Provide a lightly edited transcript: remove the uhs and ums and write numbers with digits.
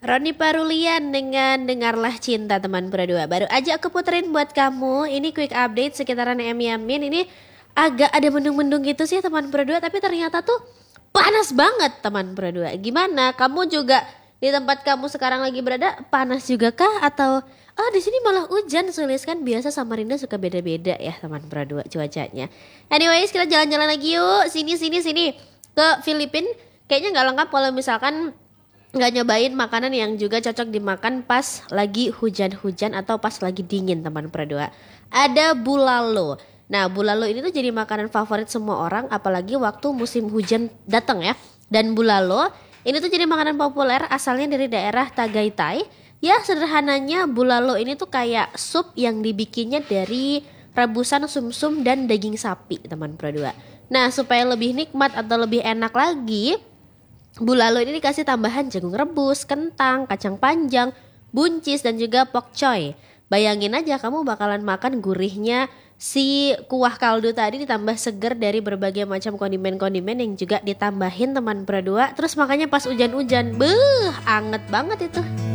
Roni Parulian dengan Dengarlah Cinta teman berdua. Baru aja aku puterin buat kamu. Ini quick update sekitaran Yamin. Ini agak ada mendung-mendung gitu sih teman berdua. Tapi ternyata tuh panas banget teman berdua. Gimana? Kamu juga di tempat kamu sekarang lagi berada panas juga kah? Atau di sini malah hujan Sulis kan biasa Samarinda suka beda-beda ya teman berdua cuacanya. Anyways kita jalan-jalan lagi yuk. Sini ke Filipina. Kayaknya nggak lengkap kalau misalkan nggak nyobain makanan yang juga cocok dimakan pas lagi hujan-hujan atau pas lagi dingin teman berdua. Ada bulalo. Nah bulalo ini tuh jadi makanan favorit semua orang apalagi waktu musim hujan datang ya. Dan bulalo ini tuh jadi makanan populer asalnya dari daerah Tagaytay. Ya sederhananya bulalo ini tuh kayak sup yang dibikinnya dari rebusan sumsum dan daging sapi teman berdua. Nah supaya lebih nikmat atau lebih enak lagi, bulalo ini dikasih tambahan jagung rebus, kentang, kacang panjang, buncis dan juga pokcoy. Bayangin aja kamu bakalan makan gurihnya si kuah kaldu tadi ditambah seger dari berbagai macam kondimen-kondimen yang juga ditambahin teman berdua. Terus makanya pas hujan-hujan, anget banget itu.